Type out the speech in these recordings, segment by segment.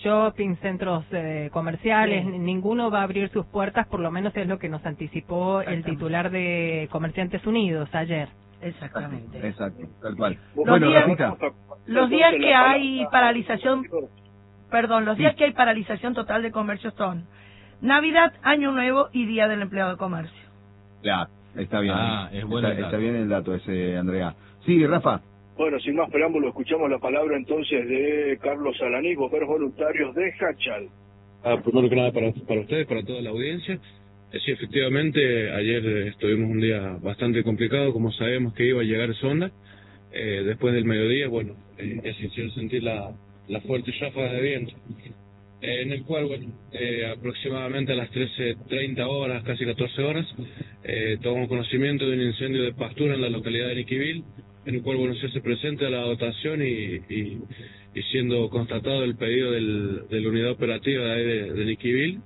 shopping, centros comerciales, ninguno va a abrir sus puertas, por lo menos es lo que nos anticipó el titular de Comerciantes Unidos ayer. Exactamente. Exacto, tal cual. Los días que hay paralización, los días que hay paralización total de comercio son Navidad, Año Nuevo y Día del Empleado de Comercio. Claro, está bien. Es bueno está bien el dato ese, Andrea. Sí, Rafa. Bueno, sin más preámbulo, escuchamos la palabra entonces de Carlos Alanís, bomberos voluntarios de Jáchal. Primero que nada para ustedes, para toda la audiencia. Sí, efectivamente, ayer estuvimos un día bastante complicado, como sabemos que iba a llegar sonda. Después del mediodía, bueno, se hicieron sentir la fuerte ráfaga de viento, en el cual, bueno, aproximadamente a las 13:30 horas, casi 14 horas, tomamos conocimiento de un incendio de pastura en la localidad de Niquivil, en el cual, bueno, se hace presente a la dotación y siendo constatado el pedido de la unidad operativa de Niquivil,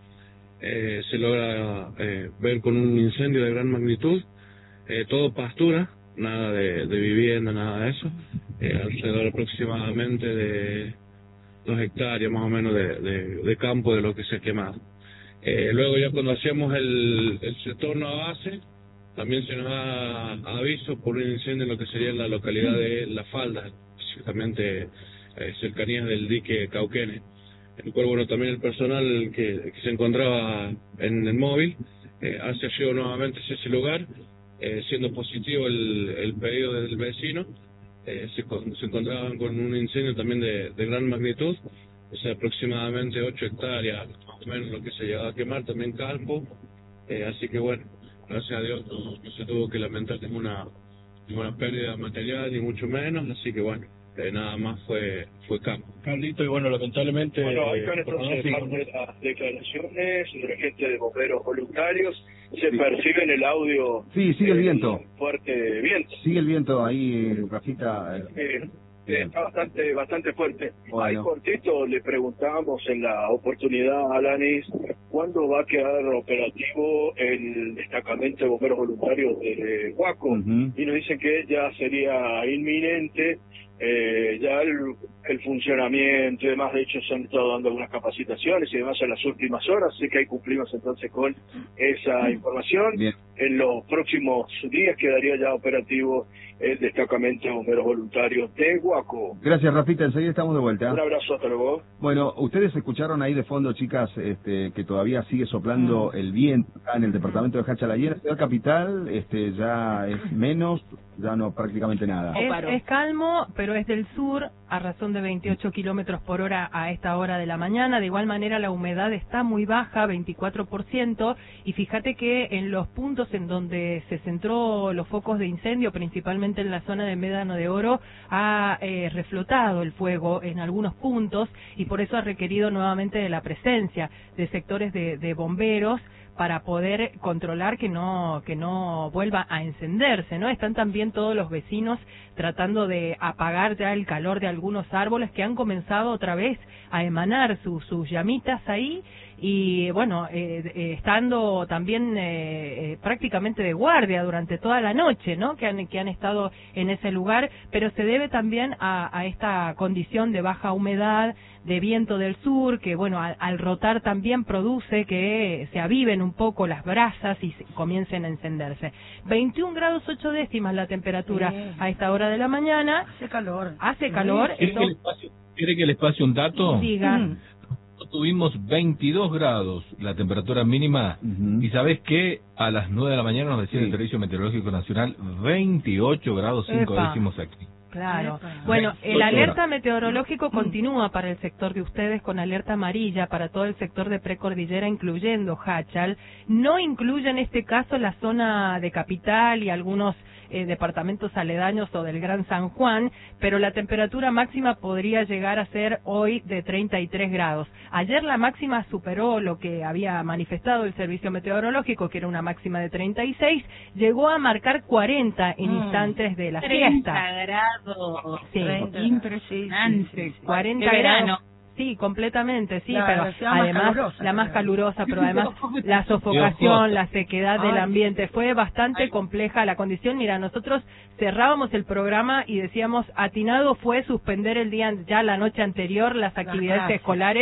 se logra ver con un incendio de gran magnitud, todo pastura, nada de vivienda, nada de eso, alrededor aproximadamente de 2 hectáreas más o menos de campo de lo que se ha quemado. Luego ya cuando hacíamos el retorno a base, también se nos da aviso por un incendio en lo que sería la localidad de La Falda, específicamente cercanías del dique Cauquenes, en el cual, bueno, también el personal que se encontraba en el móvil hace arriba nuevamente hacia ese lugar, siendo positivo el pedido del vecino. Se encontraban con un incendio también de gran magnitud, aproximadamente 8 hectáreas, más o menos lo que se llegaba a quemar, también campo, así que bueno, gracias a Dios no se tuvo que lamentar ninguna pérdida material, ni mucho menos, así que bueno, nada más fue campo. Carlito, y bueno, lamentablemente... Bueno, ahí están entonces parte de las declaraciones de la gente de bomberos voluntarios. Se percibe en el audio... Sí, sigue el viento. Fuerte viento. Sigue el viento ahí, Rafita. Está bastante fuerte. Bueno. Ahí cortito le preguntamos en la oportunidad a Alanis cuándo va a quedar operativo el destacamento de bomberos voluntarios de Huaco, y nos dicen que ya sería inminente ya el funcionamiento y demás. De hecho se han estado dando algunas capacitaciones y demás en las últimas horas, así que ahí cumplimos entonces con esa información. Bien. En los próximos días quedaría ya operativo el destacamento de bomberos voluntarios de Huaco. Gracias, Rafita, enseguida estamos de vuelta. Un abrazo, hasta luego. Bueno, ustedes escucharon ahí de fondo, chicas, que todavía sigue soplando el viento acá en el departamento de Jáchal. Allí en la ciudad capital ya es menos, ya no prácticamente nada. Es calmo, pero es del sur, a razón de 28 kilómetros por hora a esta hora de la mañana. De igual manera la humedad está muy baja, 24%, y fíjate que en los puntos en donde se centró los focos de incendio, principalmente en la zona de Médano de Oro, ha reflotado el fuego en algunos puntos, y por eso ha requerido nuevamente de la presencia de sectores de bomberos para poder controlar que no vuelva a encenderse, ¿no? Están también todos los vecinos tratando de apagar ya el calor de algunos árboles que han comenzado otra vez a emanar sus llamitas ahí, y bueno, estando también prácticamente de guardia durante toda la noche, ¿no? Que han estado en ese lugar, pero se debe también a esta condición de baja humedad, de viento del sur, que bueno, al rotar también produce que se aviven un poco las brasas y comiencen a encenderse. 21 grados 8 décimas la temperatura a esta hora de la mañana. Hace calor. ¿Quiere que les pase un dato? Diga. Tuvimos 22 grados la temperatura mínima, y ¿sabés qué? A las 9 de la mañana nos decía el Servicio Meteorológico Nacional 28 grados 5 décimos aquí. Claro. Bueno, el alerta meteorológico continúa para el sector de ustedes con alerta amarilla para todo el sector de precordillera, incluyendo Jáchal. No incluye en este caso la zona de capital y algunos departamentos aledaños o del Gran San Juan, pero la temperatura máxima podría llegar a ser hoy de 33 grados. Ayer la máxima superó lo que había manifestado el Servicio Meteorológico, que era una máxima de 36, llegó a marcar 40 en instantes de la 30 fiesta. grados, Sí. impresionante. 40 grados. Sí, completamente, sí, pero además la más calurosa, pero además la sofocación, la sequedad del ambiente, fue bastante compleja la condición. Mira, nosotros cerrábamos el programa y decíamos, atinado fue suspender el día, ya la noche anterior, las actividades escolares.